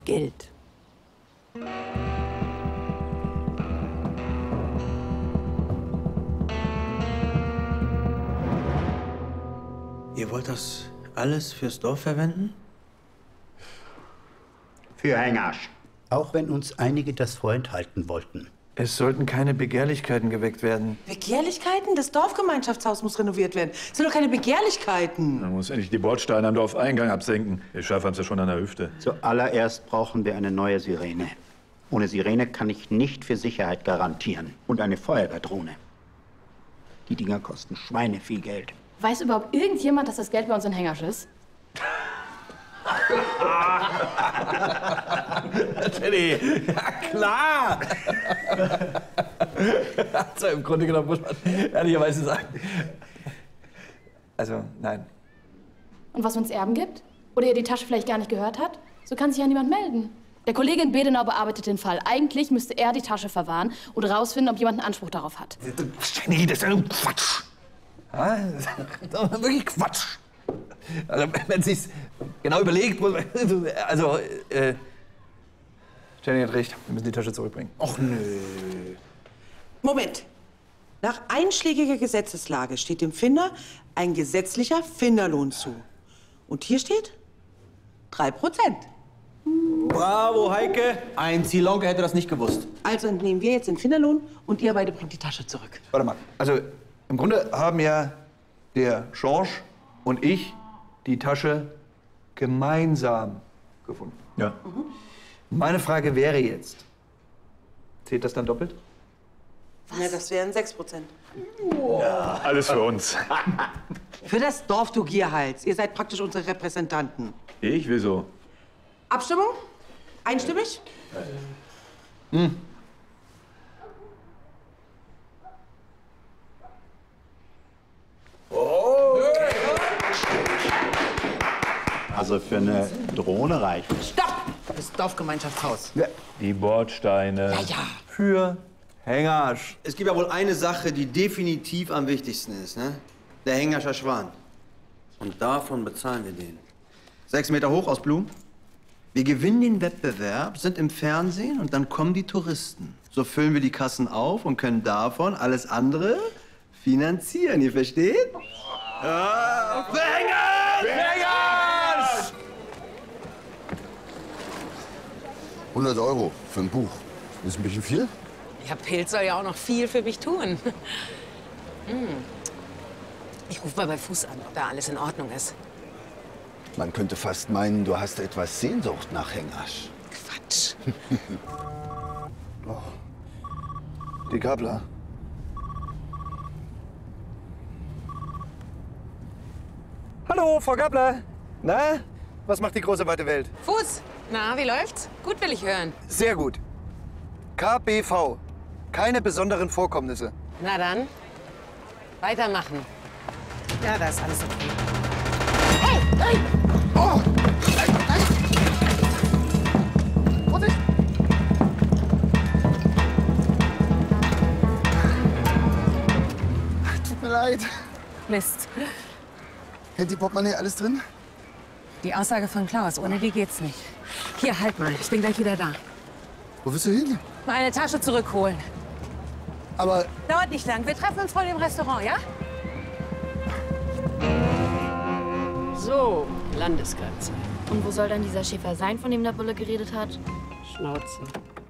Geld. Ihr wollt das alles fürs Dorf verwenden? Für Hengasch. Auch wenn uns einige das vorenthalten wollten. Es sollten keine Begehrlichkeiten geweckt werden. Begehrlichkeiten? Das Dorfgemeinschaftshaus muss renoviert werden. Das sind doch keine Begehrlichkeiten. Man muss endlich die Bordsteine am Dorfeingang absenken. Die Schaffer haben es ja schon an der Hüfte. Zuallererst brauchen wir eine neue Sirene. Ohne Sirene kann ich nicht für Sicherheit garantieren. Und eine Feuerwehrdrohne. Die Dinger kosten schweineviel Geld. Weiß überhaupt irgendjemand, dass das Geld bei uns in Hengasch ist? Jenny, ja klar! Also im Grunde genommen muss man ehrlicherweise sagen. Also, nein. Und was, wenn es Erben gibt? Oder ihr die Tasche vielleicht gar nicht gehört hat? So kann sich ja niemand melden. Der Kollege in Bedenau bearbeitet den Fall. Eigentlich müsste er die Tasche verwahren und rausfinden, ob jemand einen Anspruch darauf hat. Jenny, das ist ja nur Quatsch. Ja, das ist doch wirklich Quatsch. Also, wenn sich's genau überlegt, muss man, also, Jenny hat recht, wir müssen die Tasche zurückbringen. Och nö. Moment. Nach einschlägiger Gesetzeslage steht dem Finder ein gesetzlicher Finderlohn zu. Und hier steht 3%. Bravo, Heike. Ein Zielonke hätte das nicht gewusst. Also entnehmen wir jetzt den Finderlohn und ihr beide bringt die Tasche zurück. Warte mal. Also, im Grunde haben ja der Schorsch und ich die Tasche gemeinsam gefunden. Ja. Meine Frage wäre jetzt, zählt das dann doppelt? Ja, das wären 6%. Alles für uns. Für das Dorf, du Gierhals. Ihr seid praktisch unsere Repräsentanten. Ich? Wieso? Abstimmung? Einstimmig? Also für eine Drohne reicht. Stopp! Das Dorfgemeinschaftshaus. Die Bordsteine. Ja. Für Hengasch. Es gibt ja wohl eine Sache, die definitiv am wichtigsten ist, ne? Der Hengascher Schwan. Und davon bezahlen wir den. 6 Meter hoch aus Blumen. Wir gewinnen den Wettbewerb, sind im Fernsehen und dann kommen die Touristen. So füllen wir die Kassen auf und können davon alles andere finanzieren. Ihr versteht? Ja. Für Hengasch! Für Hengasch! 100 € für ein Buch. Das ist ein bisschen viel. Ja, Pilz soll ja auch noch viel für mich tun. Ich rufe mal bei Fuß an, ob da alles in Ordnung ist. Man könnte fast meinen, du hast etwas Sehnsucht nach Hengasch. Quatsch. Die Gabler. Hallo, Frau Gabler. Na, was macht die große weite Welt? Fuß, na, wie läuft's? Gut, will ich hören. Sehr gut. KBV. Keine besonderen Vorkommnisse. Na dann, weitermachen. Ja, da ist alles okay. Tut mir leid. Mist. Hält die Portemonnaie alles drin? Die Aussage von Klaus, ohne die geht's nicht. Hier, halt mal, ich bin gleich wieder da. Wo willst du hin? Meine Tasche zurückholen. Aber Dauert nicht lang, wir treffen uns vor dem Restaurant, ja? So, Landesgrenze. Und wo soll dann dieser Schäfer sein, von dem der Bulle geredet hat? Schnauze.